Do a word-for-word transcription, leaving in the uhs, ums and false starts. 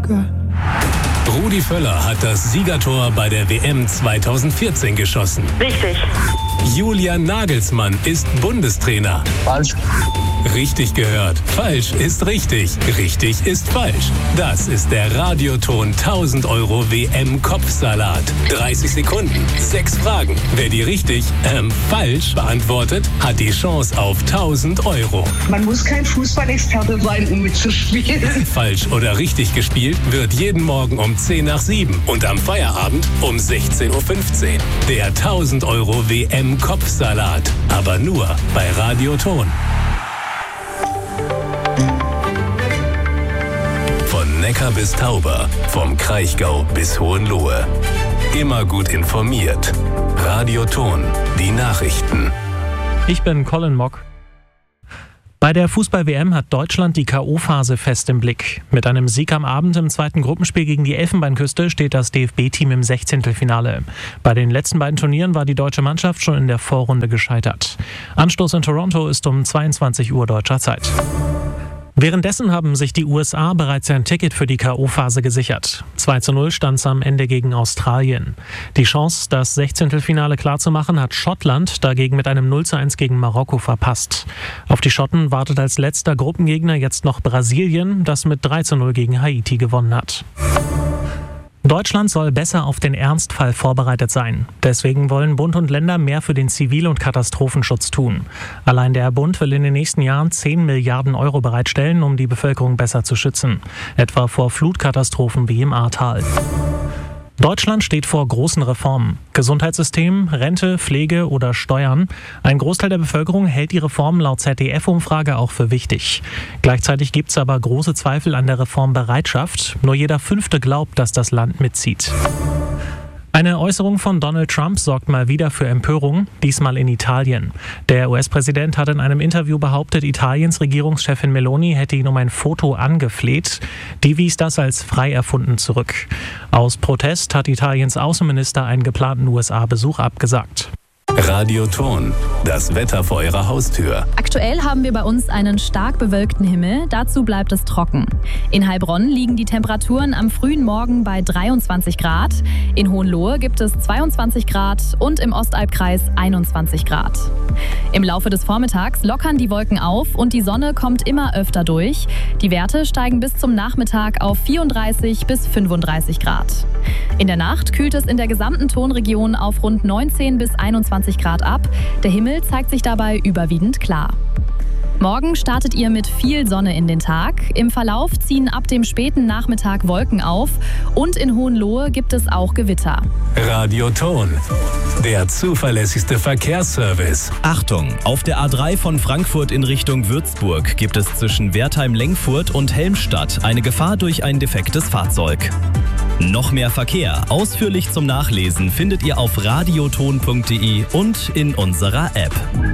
got. Rudi Völler hat das Siegertor bei der W M zweitausendvierzehn geschossen. Richtig. Julian Nagelsmann ist Bundestrainer. Falsch. Richtig gehört. Falsch ist richtig. Richtig ist falsch. Das ist der Radioton tausend Euro W M-Kopfsalat. dreißig Sekunden, sechs Fragen. Wer die richtig, ähm, falsch beantwortet, hat die Chance auf tausend Euro. Man muss kein Fußballexperte sein, um mitzuspielen. Falsch oder richtig gespielt wird jeden Morgen um zehn nach sieben und am Feierabend um sechzehn Uhr fünfzehn. Der tausend Euro W M-Kopfsalat. Aber nur bei Radioton. Von Neckar bis Tauber, vom Kraichgau bis Hohenlohe. Immer gut informiert. Radioton, die Nachrichten. Ich bin Colin Mock. Bei der Fußball-W M hat Deutschland die K O-Phase fest im Blick. Mit einem Sieg am Abend im zweiten Gruppenspiel gegen die Elfenbeinküste steht das D F B-Team im Sechzehntelfinale. Bei den letzten beiden Turnieren war die deutsche Mannschaft schon in der Vorrunde gescheitert. Anstoß in Toronto ist um zweiundzwanzig Uhr deutscher Zeit. Währenddessen haben sich die U S A bereits ein Ticket für die K O-Phase gesichert. zwei zu null stand es am Ende gegen Australien. Die Chance, das Sechzehntelfinale klarzumachen, hat Schottland dagegen mit einem null zu eins gegen Marokko verpasst. Auf die Schotten wartet als letzter Gruppengegner jetzt noch Brasilien, das mit drei zu null gegen Haiti gewonnen hat. Deutschland soll besser auf den Ernstfall vorbereitet sein. Deswegen wollen Bund und Länder mehr für den Zivil- und Katastrophenschutz tun. Allein der Bund will in den nächsten Jahren zehn Milliarden Euro bereitstellen, um die Bevölkerung besser zu schützen. Etwa vor Flutkatastrophen wie im Ahrtal. Deutschland steht vor großen Reformen. Gesundheitssystem, Rente, Pflege oder Steuern. Ein Großteil der Bevölkerung hält die Reform laut Z D F-Umfrage auch für wichtig. Gleichzeitig gibt es aber große Zweifel an der Reformbereitschaft. Nur jeder Fünfte glaubt, dass das Land mitzieht. Eine Äußerung von Donald Trump sorgt mal wieder für Empörung, diesmal in Italien. Der U S-Präsident hat in einem Interview behauptet, Italiens Regierungschefin Meloni hätte ihn um ein Foto angefleht. Die wies das als frei erfunden zurück. Aus Protest hat Italiens Außenminister einen geplanten U S A-Besuch abgesagt. Radioton, das Wetter vor Ihrer Haustür. Aktuell haben wir bei uns einen stark bewölkten Himmel, dazu bleibt es trocken. In Heilbronn liegen die Temperaturen am frühen Morgen bei dreiundzwanzig Grad, in Hohenlohe gibt es zweiundzwanzig Grad und im Ostalbkreis einundzwanzig Grad. Im Laufe des Vormittags lockern die Wolken auf und die Sonne kommt immer öfter durch. Die Werte steigen bis zum Nachmittag auf vierunddreißig bis fünfunddreißig Grad. In der Nacht kühlt es in der gesamten Tonregion auf rund neunzehn bis einundzwanzig Grad ab. Der Himmel zeigt sich dabei überwiegend klar. Morgen startet ihr mit viel Sonne in den Tag. Im Verlauf ziehen ab dem späten Nachmittag Wolken auf und in Hohenlohe gibt es auch Gewitter. Radioton, der zuverlässigste Verkehrsservice. Achtung, auf der A drei von Frankfurt in Richtung Würzburg gibt es zwischen Wertheim-Lengfurt und Helmstadt eine Gefahr durch ein defektes Fahrzeug. Noch mehr Verkehr, ausführlich zum Nachlesen, findet ihr auf radioton punkt de und in unserer App.